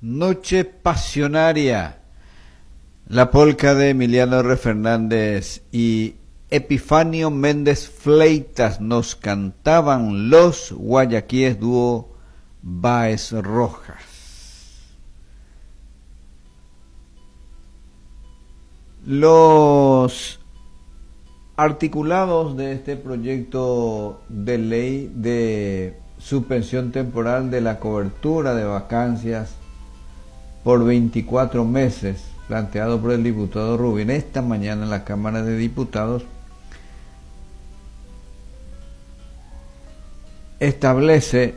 Noche pasionaria. La polca de Emiliano R. Fernández y Epifanio Méndez Fleitas nos cantaban los guayaquíes dúo Báez Rojas. Los articulados de este proyecto de ley de suspensión temporal de la cobertura de vacancias por 24 meses, planteado por el diputado Rubin esta mañana en la Cámara de Diputados, establece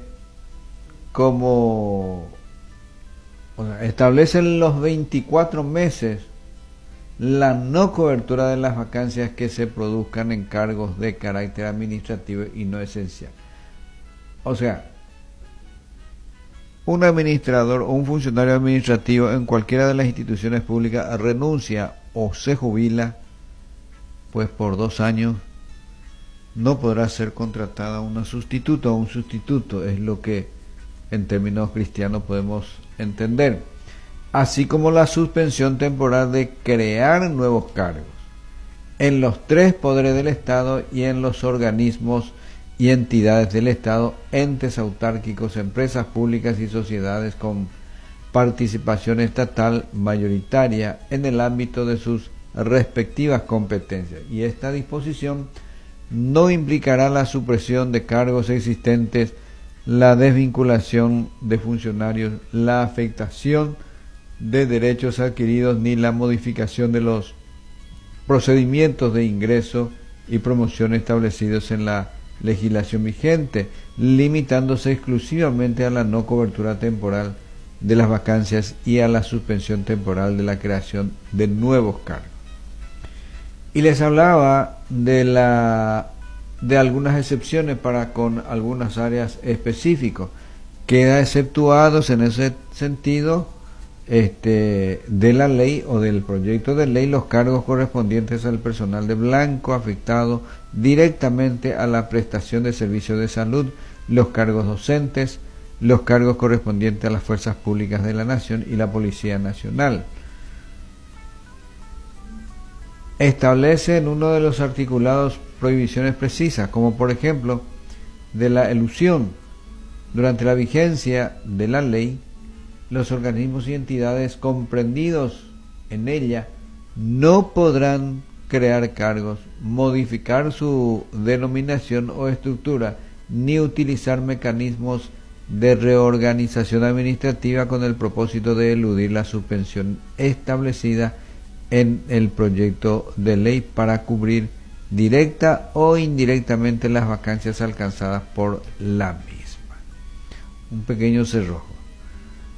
establecen los 24 meses la no cobertura de las vacancias que se produzcan en cargos de carácter administrativo y no esencial. O sea, un administrador o un funcionario administrativo en cualquiera de las instituciones públicas renuncia o se jubila, pues por 2 años no podrá ser contratada una sustituta o un sustituto, es lo que en términos cristianos podemos entender, así como la suspensión temporal de crear nuevos cargos en los 3 poderes del Estado y en los organismos y entidades del Estado, entes autárquicos, empresas públicas y sociedades con participación estatal mayoritaria en el ámbito de sus respectivas competencias. Y esta disposición no implicará la supresión de cargos existentes, la desvinculación de funcionarios, la afectación de derechos adquiridos ni la modificación de los procedimientos de ingreso y promoción establecidos en la legislación vigente, limitándose exclusivamente a la no cobertura temporal de las vacancias y a la suspensión temporal de la creación de nuevos cargos. Y les hablaba de algunas excepciones para con algunas áreas específicas. Queda exceptuados en ese sentido de la ley o del proyecto de ley los cargos correspondientes al personal de blanco afectado directamente a la prestación de servicios de salud, los cargos docentes, los cargos correspondientes a las fuerzas públicas de la nación y la Policía Nacional. Establece en uno de los articulados prohibiciones precisas, como por ejemplo de la elusión. Durante la vigencia de la ley, los organismos y entidades comprendidos en ella no podrán crear cargos, modificar su denominación o estructura, ni utilizar mecanismos de reorganización administrativa con el propósito de eludir la suspensión establecida en el proyecto de ley para cubrir directa o indirectamente las vacancias alcanzadas por la misma. Un pequeño cerrojo.